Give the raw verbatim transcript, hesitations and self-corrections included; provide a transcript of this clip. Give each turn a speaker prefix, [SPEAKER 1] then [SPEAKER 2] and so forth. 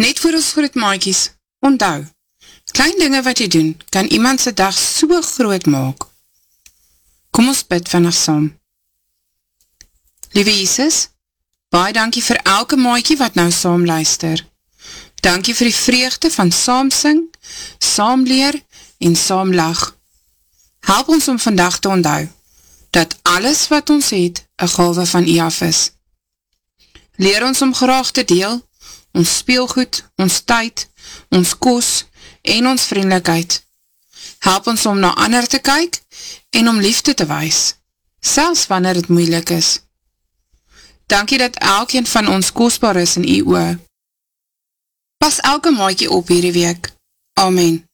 [SPEAKER 1] Net voor ons groet maatjies, onthou, klein dinge wat jy doen, kan iemand sy dag so groot maak. Kom ons bid vanaf saam. Liewe Jesus, baie dankie vir elke maatjie wat nou saam luister. Dankie vir die vreugde van saam sing, saam leer en saam lag. Help ons om vandag te onthou, dat alles wat ons het, een gawe van U af is. Leer ons om graag te deel, ons speelgoed, ons tyd, ons kos en ons vriendelikheid. Help ons om na ander te kyk en om liefde te wys, selfs wanneer het moeilik is. Dankie dat elkeen van ons kosbaar is in U oë. Pas elke maatjie op hierdie week. Amen.